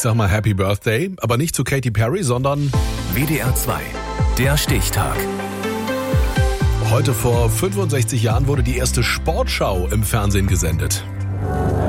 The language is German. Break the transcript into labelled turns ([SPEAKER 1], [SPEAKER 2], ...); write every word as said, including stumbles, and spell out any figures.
[SPEAKER 1] sag mal Happy Birthday, aber nicht zu Katy Perry, sondern
[SPEAKER 2] W D R zwei, der Stichtag.
[SPEAKER 1] heute vor fünfundsechzig Jahren wurde die erste Sportschau im Fernsehen gesendet.